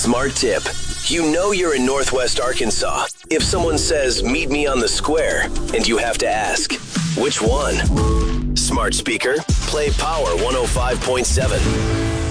Smart tip. You know you're in Northwest Arkansas if someone says, meet me on the square, and you have to ask, which one? Smart speaker, play Power 105.7.